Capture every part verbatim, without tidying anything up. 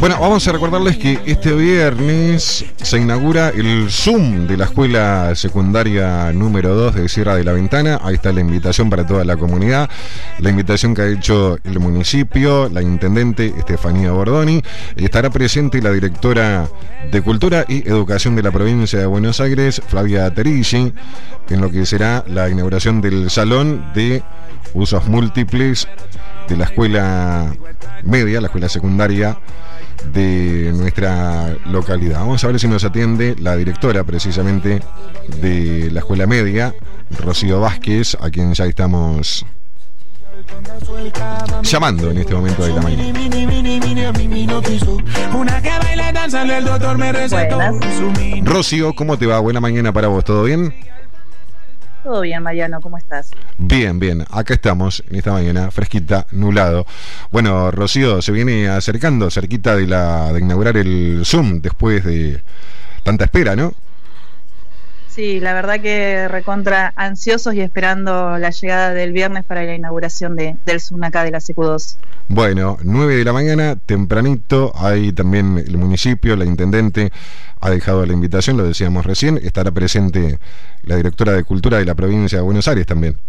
Bueno, vamos a recordarles que este viernes se inaugura el Zoom de la escuela secundaria número dos de Sierra de la Ventana. Ahí está la invitación para toda la comunidad, la invitación que ha hecho el municipio, la intendente Estefanía Bordoni. Estará presente la directora de Cultura y Educación de la provincia de Buenos Aires, Flavia Terigi, en lo que será la inauguración del salón de usos múltiples de la escuela media, la escuela secundaria de nuestra localidad. Vamos a ver si nos atiende la directora precisamente de la escuela media, Rocío Vázquez, a quien ya estamos llamando en este momento de la mañana. Buenas. Rocío, ¿cómo te va? Buena mañana para vos, ¿todo bien? Todo bien, Mariano, ¿cómo estás? Bien, bien, acá estamos en esta mañana, fresquita, nublado. Bueno, Rocío, se viene acercando, cerquita de la de inaugurar el Zoom después de tanta espera, ¿no? Sí, la verdad que recontra ansiosos y esperando la llegada del viernes para la inauguración de, del Zoom acá de la C Q dos. Bueno, nueve de la mañana, tempranito, ahí también el municipio, la intendente ha dejado la invitación, lo decíamos recién, estará presente la directora de Cultura de la provincia de Buenos Aires también.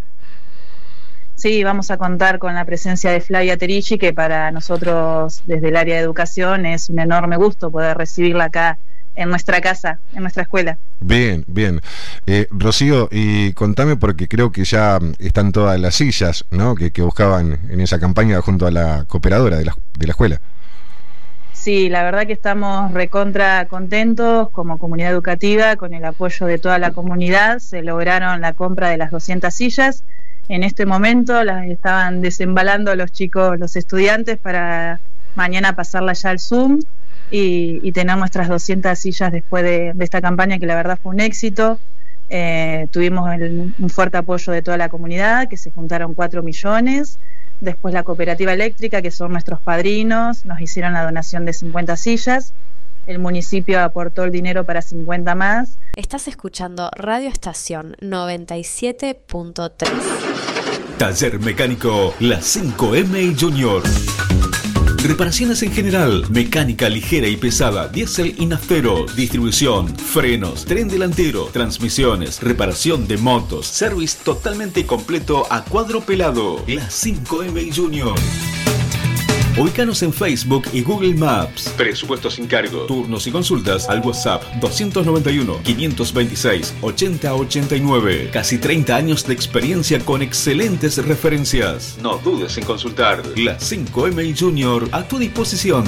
Sí, vamos a contar con la presencia de Flavia Terigi, que para nosotros desde el área de educación es un enorme gusto poder recibirla acá en nuestra casa, en nuestra escuela. Bien, bien. Eh, Rocío, y contame, porque creo que ya están todas las sillas, ¿no?, que, que buscaban en esa campaña junto a la cooperadora de la, de la escuela. Sí, la verdad que estamos recontra contentos como comunidad educativa, con el apoyo de toda la comunidad. Se lograron la compra de las doscientas sillas. En este momento las estaban desembalando los chicos, los estudiantes, para mañana pasarlas ya al Zoom y, y tener nuestras doscientas sillas después de, de esta campaña, que la verdad fue un éxito. Eh, tuvimos el, un fuerte apoyo de toda la comunidad, que se juntaron cuatro millones. Después la cooperativa eléctrica, que son nuestros padrinos, nos hicieron la donación de cincuenta sillas. El municipio aportó el dinero para cincuenta más. Estás escuchando Radio Estación noventa y siete punto tres. Taller Mecánico La cinco eme Junior. Reparaciones en general, mecánica ligera y pesada, diésel y naftero, distribución, frenos, tren delantero, transmisiones, reparación de motos, service totalmente completo a cuadro pelado. La cinco eme Junior. Ubícanos en Facebook y Google Maps. Presupuesto sin cargo. Turnos y consultas al WhatsApp doscientos noventa y uno, quinientos veintiséis, ochenta ochenta y nueve. Casi treinta años de experiencia con excelentes referencias. No dudes en consultar. La cinco eme Junior a tu disposición.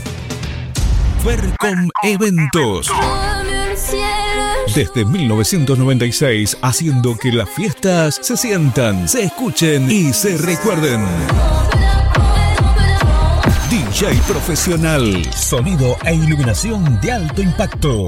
Fercom Eventos. Desde mil novecientos noventa y seis, haciendo que las fiestas se sientan, se escuchen y se recuerden. D J profesional, sonido e iluminación de alto impacto.